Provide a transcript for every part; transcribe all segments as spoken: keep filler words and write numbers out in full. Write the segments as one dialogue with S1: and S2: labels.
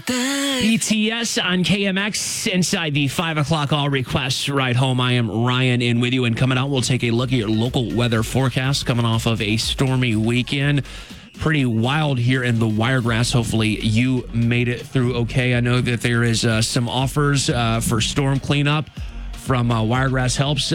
S1: B T S on K M X inside the five o'clock all requests ride home. I am Ryan in with you, and coming out, we'll take a look at your local weather forecast coming off of a stormy weekend. Pretty wild here in the Wiregrass. Hopefully you made it through okay. I know that there is uh, some offers uh, for storm cleanup from uh, Wiregrass Helps, uh,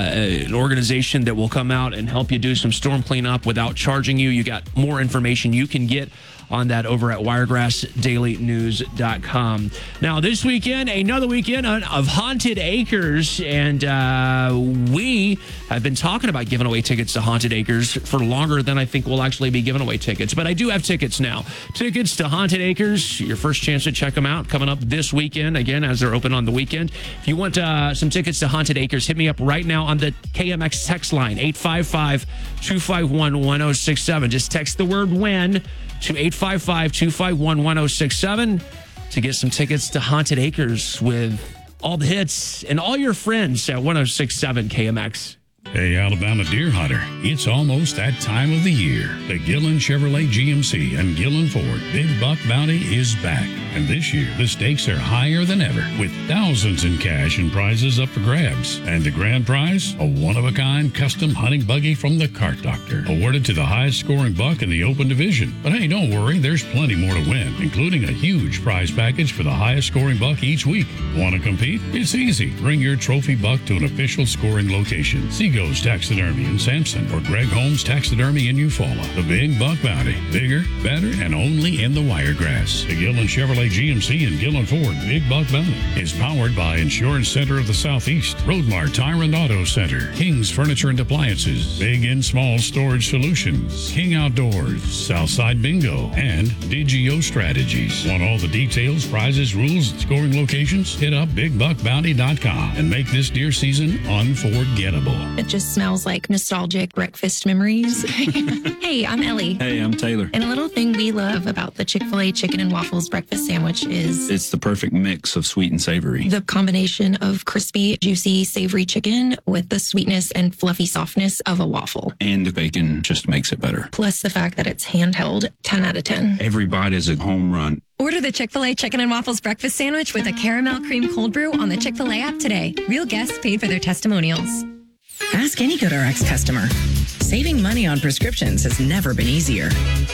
S1: an organization that will come out and help you do some storm cleanup without charging you. You got more information you can get on that over at wiregrass daily news dot com. Now, this weekend, another weekend of Haunted Acres, and uh, we have been talking about giving away tickets to Haunted Acres for longer than I think we'll actually be giving away tickets. But I do have tickets now. Tickets to Haunted Acres, your first chance to check them out, coming up this weekend, again, as they're open on the weekend. If you want uh, some tickets to Haunted Acres, hit me up right now on the K M X text line, eight five five, two five one, one zero six seven. Just text the word WHEN to eight five five, two five one, one zero six seven to get some tickets to Haunted Acres with all the hits and all your friends at one zero six seven K M X.
S2: Hey, Alabama deer hunter, it's almost that time of the year. The Gillen Chevrolet G M C and Gillen Ford Big Buck Bounty is back. And this year, the stakes are higher than ever, with thousands in cash and prizes up for grabs. And the grand prize, a one-of-a-kind custom hunting buggy from the Cart Doctor, awarded to the highest-scoring buck in the open division. But hey, don't worry, there's plenty more to win, including a huge prize package for the highest-scoring buck each week. Want to compete? It's easy. Bring your trophy buck to an official scoring location. Seago's Taxidermy in Sampson or Greg Holmes Taxidermy in Eufaula. The Big Buck Bounty. Bigger, better, and only in the Wiregrass. The Gillen Chevrolet G M C and Gillen Ford Big Buck Bounty is powered by Insurance Center of the Southeast, Roadmart Tire and Auto Center, King's Furniture and Appliances, Big and Small Storage Solutions, King Outdoors, Southside Bingo, and Digio Strategies. Want all the details, prizes, rules, and scoring locations? Hit up big buck bounty dot com and make this deer season unforgettable.
S3: It just smells like nostalgic breakfast memories. Hey, I'm Ellie.
S4: Hey, I'm Taylor.
S3: And a little thing we love about the Chick-fil-A chicken and waffles breakfast sandwich is
S4: It's the perfect mix of sweet and savory.
S3: the combination of crispy, juicy, savory chicken with the sweetness and fluffy softness of a waffle.
S4: And the bacon just makes it better.
S3: Plus the fact that it's handheld, ten out of ten.
S4: Every bite is a home run.
S5: Order the Chick-fil-A Chicken and Waffles Breakfast Sandwich with a caramel cream cold brew on the Chick-fil-A app today. Real guests paid for their testimonials.
S6: Ask any GoodRx customer. Saving money on prescriptions has never been easier.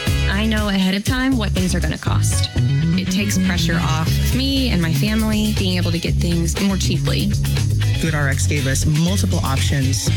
S7: I know ahead of time what things are going to cost. It takes pressure off me and my family being able to get things more cheaply.
S6: GoodRx gave us multiple options